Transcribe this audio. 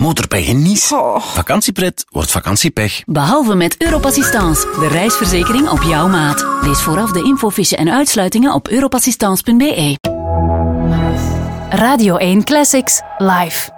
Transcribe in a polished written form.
Motorpech en niet. Vakantiepret wordt vakantiepech. Behalve met Europassistance, de reisverzekering op jouw maat. Lees vooraf de infofiche en uitsluitingen op europassistance.be. Radio 1 Classics, live.